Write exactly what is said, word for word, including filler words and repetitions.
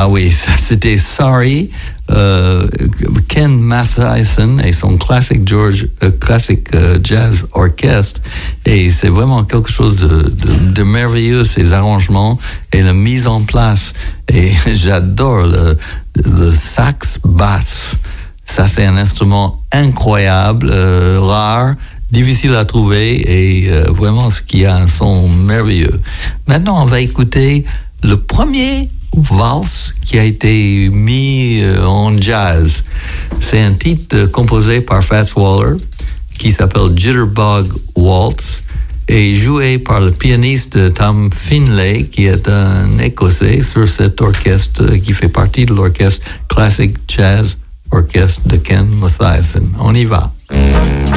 Ah oui, ça, c'était Sorry, euh, Ken Mathiasen et son classic George, euh, classic euh, jazz orchestre. Et c'est vraiment quelque chose de, de, de merveilleux, ces arrangements et la mise en place. Et j'adore le, le sax basse. Ça, c'est un instrument incroyable, euh, rare, difficile à trouver et euh, vraiment ce qui a un son merveilleux. Maintenant, on va écouter le premier valse qui a été mis euh, en jazz. C'est un titre euh, composé par Fats Waller qui s'appelle Jitterbug Waltz et joué par le pianiste Tom Finlay qui est un Écossais sur cet orchestre euh, qui fait partie de l'orchestre Classic Jazz Orchestre de Ken Mathiasen. On y va.